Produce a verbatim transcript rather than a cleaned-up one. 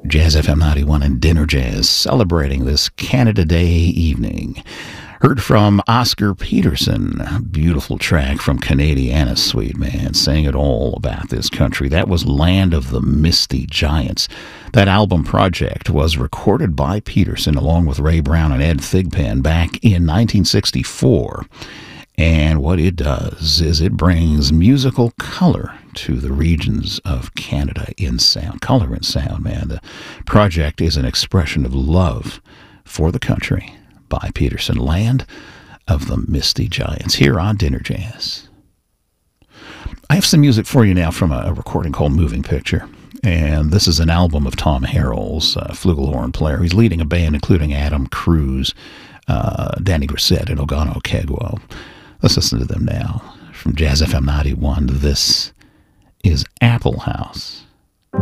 Jazz F M ninety-one and Dinner Jazz celebrating this Canada Day evening. Heard from Oscar Peterson, a beautiful track from Canadiana Suite, man, saying it all about this country. That was Land of the Misty Giants. That album project was recorded by Peterson along with Ray Brown and Ed Thigpen back in nineteen sixty-four. And what it does is it brings musical color to the regions of Canada in sound. Color and sound, man. The project is an expression of love for the country by Peterson. Land of the Misty Giants here on Dinner Jazz. I have some music for you now from a recording called Moving Picture. And this is an album of Tom Harrell's uh, flugelhorn player. He's leading a band including Adam Cruz, uh, Danny Grissett, and Ogano Kegwo. Let's listen to them now. From Jazz F M ninety-one, this is Apple House.